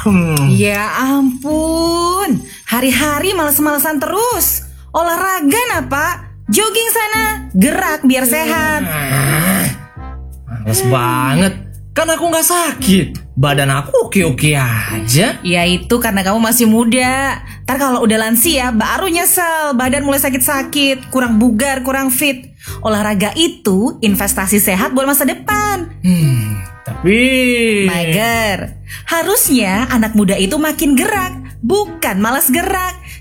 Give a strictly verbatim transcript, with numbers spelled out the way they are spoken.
Hmm. Ya ampun, hari-hari males-malesan terus. Olahraga nah Pak, jogging sana, gerak biar sehat. Males banget, kan aku gak sakit. Badan aku oke-oke aja. Ya itu karena kamu masih muda. Ntar kalau udah lansia baru nyesel, badan mulai sakit-sakit, kurang bugar, kurang fit. Olahraga itu investasi sehat buat masa depan. Hmm, tapi... Mager, harusnya anak muda itu makin gerak, bukan malas gerak.